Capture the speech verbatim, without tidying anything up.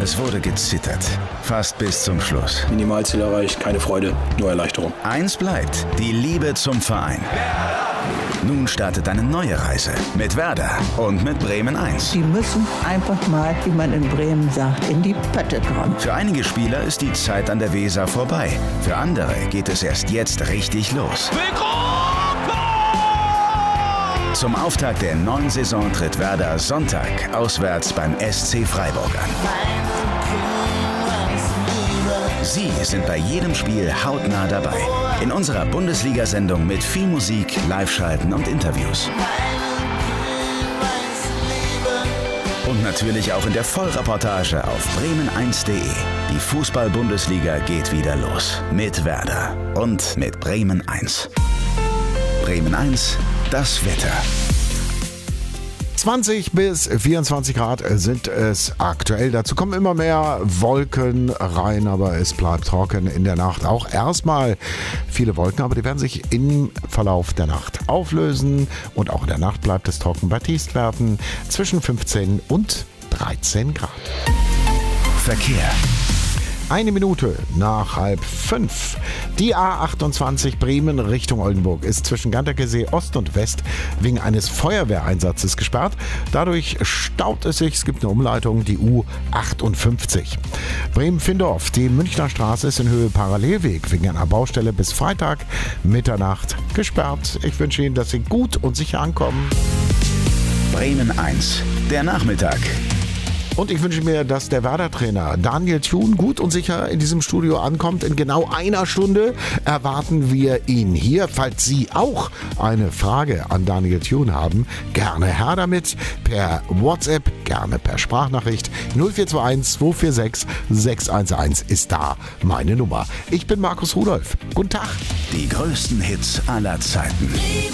Es wurde gezittert. Fast bis zum Schluss. Minimalziel erreicht, keine Freude, nur Erleichterung. Eins bleibt, die Liebe zum Verein. Nun startet eine neue Reise mit Werder und mit Bremen eins. Die müssen einfach mal, wie man in Bremen sagt, in die Pötte kommen. Für einige Spieler ist die Zeit an der Weser vorbei. Für andere geht es erst jetzt richtig los. Zum Auftakt der neuen Saison tritt Werder Sonntag auswärts beim S C Freiburg an. Sie sind bei jedem Spiel hautnah dabei. In unserer Bundesliga-Sendung mit viel Musik, Live-Schalten und Interviews. Und natürlich auch in der Vollreportage auf bremen eins punkt de. Die Fußball-Bundesliga geht wieder los. Mit Werder und mit Bremen eins. Bremen eins, das Wetter. zwanzig bis vierundzwanzig Grad sind es aktuell. Dazu kommen immer mehr Wolken rein, aber es bleibt trocken in der Nacht. Auch erstmal viele Wolken, aber die werden sich im Verlauf der Nacht auflösen. Und auch in der Nacht bleibt es trocken bei Tiefstwerten zwischen fünfzehn und dreizehn Grad. Verkehr. Eine Minute nach halb fünf. Die A achtundzwanzig Bremen Richtung Oldenburg ist zwischen Ganterkesee Ost und West wegen eines Feuerwehreinsatzes gesperrt. Dadurch staut es sich. Es gibt eine Umleitung, die U achtundfünfzig. Bremen-Findorf, die Münchner Straße ist in Höhe Parallelweg wegen einer Baustelle bis Freitag Mitternacht gesperrt. Ich wünsche Ihnen, dass Sie gut und sicher ankommen. Bremen eins, der Nachmittag. Und ich wünsche mir, dass der Werder-Trainer Daniel Thun gut und sicher in diesem Studio ankommt. In genau einer Stunde erwarten wir ihn hier. Falls Sie auch eine Frage an Daniel Thun haben, gerne her damit. Per WhatsApp, gerne per Sprachnachricht. null vier zwei eins zwei vier sechs sechs eins eins ist da meine Nummer. Ich bin Markus Rudolph. Guten Tag. Die größten Hits aller Zeiten.